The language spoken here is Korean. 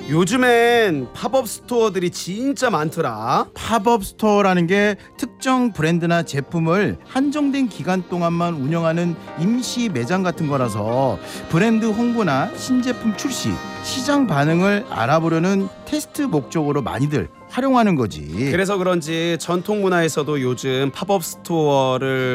요즘엔 팝업 스토어들이 진짜 많더라. 팝업 스토어라는 게 특정 브랜드나 제품을 한정된 기간 동안만 운영하는 임시 매장 같은 거라서 브랜드 홍보나 신제품 출시, 시장 반응을 알아보려는 테스트 목적으로 많이들 활용하는 거지. 그래서 그런지 전통 문화에서도 요즘 팝업 스토어를